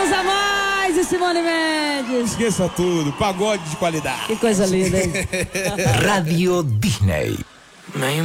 Souza Mais e Simone Mendes. Esqueça tudo, pagode de qualidade. Que coisa linda, hein? Rádio Disney.